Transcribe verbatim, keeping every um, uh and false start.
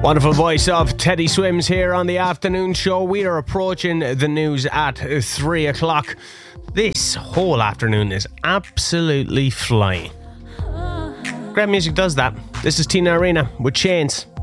Wonderful voice of Teddy Swims here on the afternoon show. We are approaching the news at three o'clock. This whole afternoon is absolutely flying. Great music does that. This is Tina Arena with Chains.